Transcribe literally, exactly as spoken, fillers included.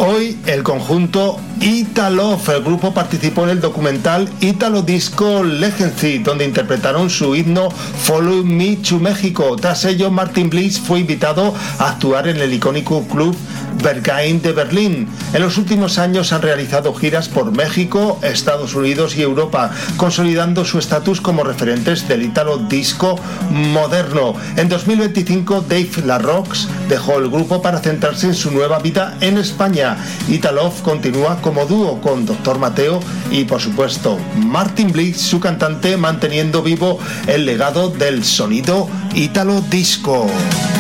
Hoy el conjunto Italof, el grupo participó en el documental Italo Disco Legacy, donde interpretaron su himno Follow Me to México. Tras ello, Martin Bliss fue invitado a actuar en el icónico club Berghain de Berlín. En los últimos años han realizado giras por México, Estados Unidos y Europa, consolidando su estatus como referentes del Italo Disco moderno. En dos mil veinticinco, Dave LaRox dejó el grupo para centrarse en su nueva vida en España. Italof continúa como dúo con Doctor Mateo y, por supuesto, Martin Bliss, su cantante, manteniendo vivo el legado del sonido Italo Disco.